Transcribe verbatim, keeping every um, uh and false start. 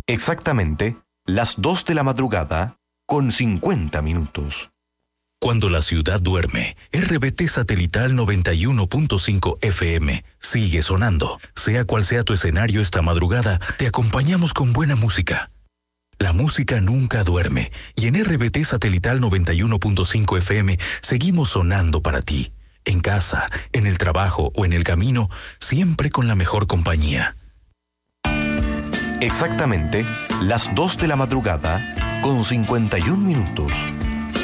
Exactamente las dos de la madrugada con cincuenta minutos. Cuando la ciudad duerme, R B T Satelital noventa y uno punto cinco F M sigue sonando. Sea cual sea tu escenario esta madrugada, te acompañamos con buena música. La música nunca duerme y en R B T Satelital noventa y uno punto cinco F M seguimos sonando para ti. En casa, en el trabajo o en el camino, siempre con la mejor compañía. Exactamente las dos de la madrugada con cincuenta y un minutos.